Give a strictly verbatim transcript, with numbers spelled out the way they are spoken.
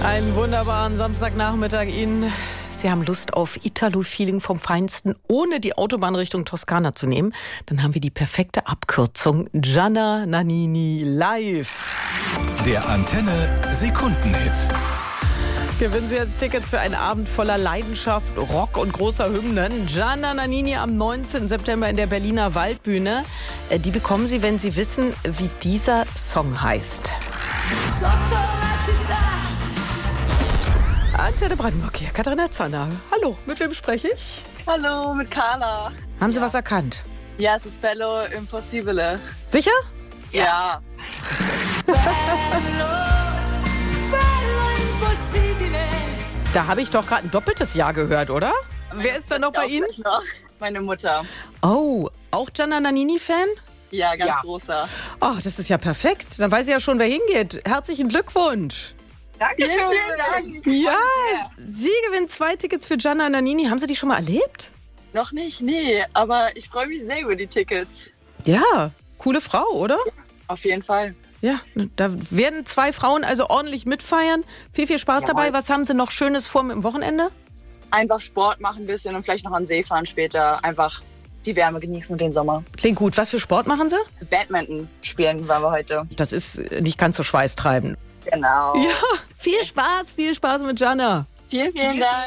Einen wunderbaren Samstagnachmittag Ihnen. Sie haben Lust auf Italo-Feeling vom Feinsten, ohne die Autobahn Richtung Toskana zu nehmen? Dann haben wir die perfekte Abkürzung. Gianna Nannini live. Der Antenne Sekundenhit. Gewinnen Sie jetzt Tickets für einen Abend voller Leidenschaft, Rock und großer Hymnen. Gianna Nannini am neunzehnten September in der Berliner Waldbühne. Die bekommen Sie, wenn Sie wissen, wie dieser Song heißt. Antenne Brandenburg hier, Katharina Zanner. Hallo, mit wem spreche ich? Hallo, mit Carla. Haben Sie ja. was erkannt? Ja, es ist Bello Impossibile. Sicher? Ja. ja. Da habe ich doch gerade ein doppeltes Ja gehört, oder? Meine Wer ist da noch bei Ihnen? Noch. Meine Mutter. Oh, auch Gianna Nannini-Fan? Ja, ganz ja. großer. Oh, das ist ja perfekt. Dann weiß ich ja schon, wer hingeht. Herzlichen Glückwunsch. Dankeschön. Vielen Dank. Ja, Sie gewinnen zwei Tickets für Gianna Nannini. Haben Sie die schon mal erlebt? Noch nicht, nee. Aber ich freue mich sehr über die Tickets. Ja, coole Frau, oder? Ja, auf jeden Fall. Ja, da werden zwei Frauen also ordentlich mitfeiern. Viel, viel Spaß ja. dabei. Was haben Sie noch Schönes vor mit dem Wochenende? Einfach Sport machen ein bisschen und vielleicht noch an den See fahren später. Einfach die Wärme genießen und den Sommer. Klingt gut. Was für Sport machen Sie? Badminton spielen waren wir heute. Das ist nicht ganz so schweißtreibend. Genau. Ja, viel Spaß, viel Spaß mit Gianna. Vielen, vielen Dank.